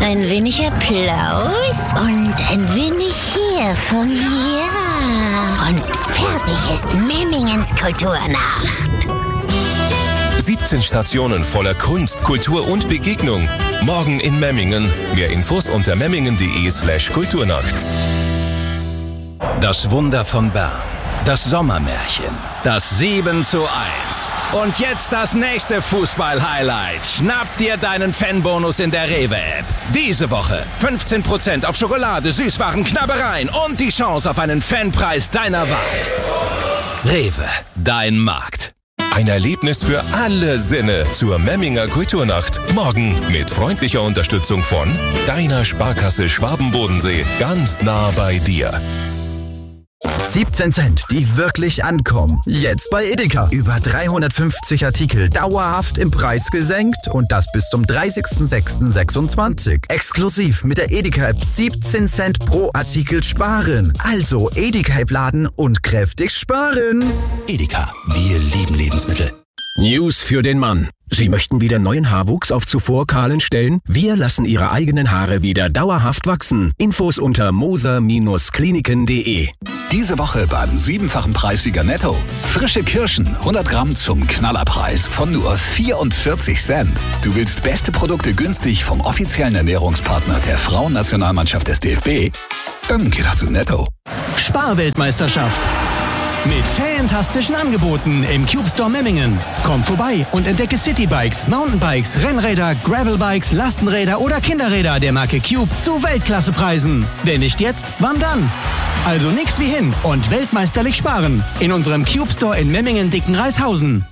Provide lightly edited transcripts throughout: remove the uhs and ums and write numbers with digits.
Ein wenig Applaus und ein wenig hier von mir. Und fertig ist Memmingens Kulturnacht. 17 Stationen voller Kunst, Kultur und Begegnung. Morgen in Memmingen. Mehr Infos unter memmingen.de/Kulturnacht. Das Wunder von Bern. Das Sommermärchen. Das 7:1. Und jetzt das nächste Fußball-Highlight. Schnapp dir deinen Fanbonus in der Rewe-App. Diese Woche 15% auf Schokolade, Süßwaren, Knabbereien und die Chance auf einen Fanpreis deiner Wahl. Rewe, dein Markt. Ein Erlebnis für alle Sinne zur Memminger Kulturnacht. Morgen mit freundlicher Unterstützung von deiner Sparkasse Schwaben-Bodensee. Ganz nah bei dir. 17 Cent, die wirklich ankommen. Jetzt bei Edeka. Über 350 Artikel dauerhaft im Preis gesenkt und das bis zum 30.06.26. Exklusiv mit der Edeka-App 17 Cent pro Artikel sparen. Also Edeka-App laden und kräftig sparen. Edeka, wir lieben Lebensmittel. News für den Mann. Sie möchten wieder neuen Haarwuchs auf zuvor kahlen Stellen? Wir lassen Ihre eigenen Haare wieder dauerhaft wachsen. Infos unter moser-kliniken.de. Diese Woche beim 7-fachen Preissieger Netto. Frische Kirschen, 100 Gramm zum Knallerpreis von nur 44 Cent. Du willst beste Produkte günstig vom offiziellen Ernährungspartner der Frauennationalmannschaft des DFB? Dann geh doch zu Netto. Sparweltmeisterschaft. Mit fantastischen Angeboten im Cube Store Memmingen. Komm vorbei und entdecke Citybikes, Mountainbikes, Rennräder, Gravelbikes, Lastenräder oder Kinderräder der Marke Cube zu Weltklassepreisen. Wenn nicht jetzt, wann dann? Also nix wie hin und weltmeisterlich sparen. In unserem Cube Store in Memmingen-Dickenreishausen.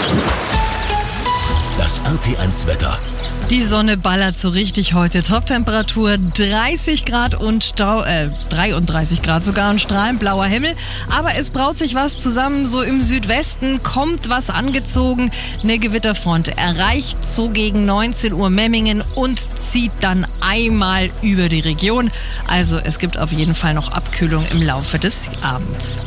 Das RT1 Wetter. Die Sonne ballert so richtig heute. Toptemperatur 30 Grad und 33 Grad sogar und strahlend blauer Himmel. Aber es braut sich was zusammen. So im Südwesten kommt was angezogen. Eine Gewitterfront erreicht so gegen 19 Uhr Memmingen und zieht dann einmal über die Region. Also es gibt auf jeden Fall noch Abkühlung im Laufe des Abends.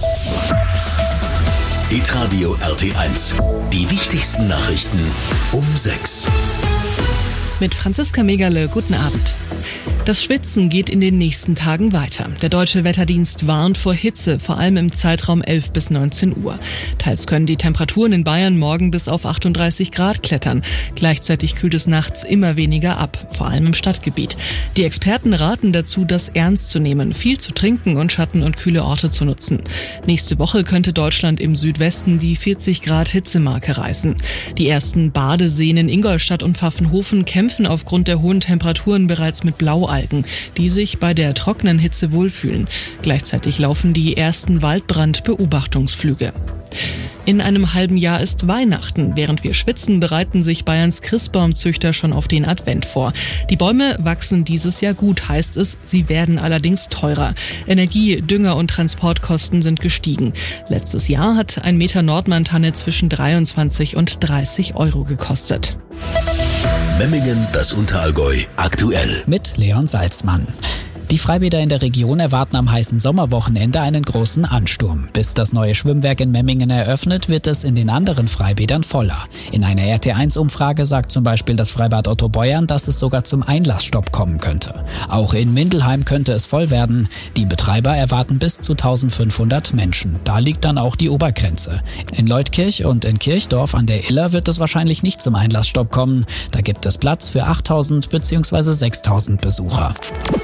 Hitradio RT1. Die wichtigsten Nachrichten um 6. Mit Franziska Megerle, guten Abend. Das Schwitzen geht in den nächsten Tagen weiter. Der Deutsche Wetterdienst warnt vor Hitze, vor allem im Zeitraum 11 bis 19 Uhr. Teils können die Temperaturen in Bayern morgen bis auf 38 Grad klettern. Gleichzeitig kühlt es nachts immer weniger ab, vor allem im Stadtgebiet. Die Experten raten dazu, das ernst zu nehmen, viel zu trinken und Schatten- und kühle Orte zu nutzen. Nächste Woche könnte Deutschland im Südwesten die 40 Grad Hitzemarke reißen. Die ersten Badeseen in Ingolstadt und Pfaffenhofen kämpfen aufgrund der hohen Temperaturen bereits mit Blaualgen, die sich bei der trockenen Hitze wohlfühlen. Gleichzeitig laufen die ersten Waldbrandbeobachtungsflüge. In einem halben Jahr ist Weihnachten. Während wir schwitzen, bereiten sich Bayerns Christbaumzüchter schon auf den Advent vor. Die Bäume wachsen dieses Jahr gut, heißt es. Sie werden allerdings teurer. Energie, Dünger und Transportkosten sind gestiegen. Letztes Jahr hat ein Meter Nordmann-Tanne zwischen 23 und 30 Euro gekostet. Memmingen, das Unterallgäu, aktuell. Mit Leon Salzmann. Die Freibäder in der Region erwarten am heißen Sommerwochenende einen großen Ansturm. Bis das neue Schwimmwerk in Memmingen eröffnet, wird es in den anderen Freibädern voller. In einer RT1-Umfrage sagt zum Beispiel das Freibad Otto Beuern, dass es sogar zum Einlassstopp kommen könnte. Auch in Mindelheim könnte es voll werden. Die Betreiber erwarten bis zu 1500 Menschen. Da liegt dann auch die Obergrenze. In Leutkirch und in Kirchdorf an der Iller wird es wahrscheinlich nicht zum Einlassstopp kommen. Da gibt es Platz für 8000 bzw. 6000 Besucher.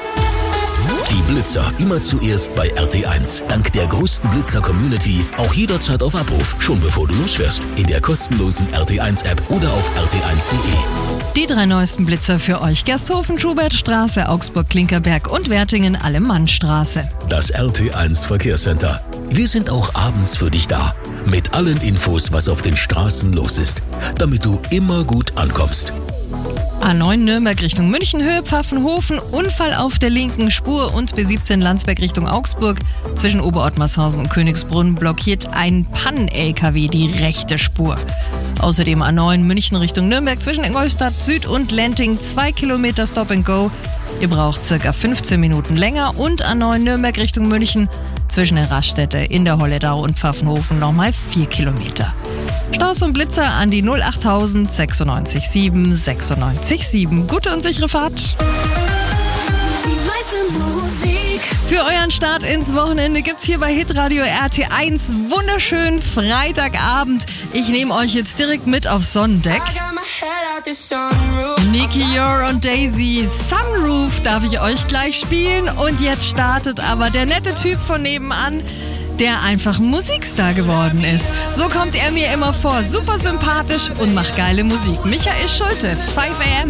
Die Blitzer immer zuerst bei RT1. Dank der größten Blitzer-Community auch jederzeit auf Abruf, schon bevor du losfährst. In der kostenlosen RT1-App oder auf rt1.de. Die 3 neuesten Blitzer für euch: Gersthofen, Schubertstraße, Augsburg-Klinkerberg und Wertingen, Allemannstraße. Das RT1 Verkehrscenter. Wir sind auch abends für dich da. Mit allen Infos, was auf den Straßen los ist. Damit du immer gut ankommst. A9 Nürnberg Richtung München, Höhe Pfaffenhofen, Unfall auf der linken Spur und B17 Landsberg Richtung Augsburg. Zwischen Oberottmarshaus und Königsbrunn blockiert ein Pannen-LKW die rechte Spur. Außerdem A9 München Richtung Nürnberg zwischen Ingolstadt Süd und Lenting 2 Kilometer Stop and Go. Ihr braucht circa 15 Minuten länger. Und A9 Nürnberg Richtung München Zwischen der Raststätte in der Holledau und Pfaffenhofen nochmal 4 Kilometer. Staus und Blitzer an die 08000 96 7 96 7. Gute und sichere Fahrt. Für euren Start ins Wochenende gibt's hier bei Hitradio RT1 wunderschönen Freitagabend. Ich nehme euch jetzt direkt mit aufs Sonnendeck. Nicky Yor und Daisy, Sunroof darf ich euch gleich spielen. Und jetzt startet aber der nette Typ von nebenan, der einfach Musikstar geworden ist. So kommt er mir immer vor, super sympathisch und macht geile Musik. Michael Schulte, 5 AM.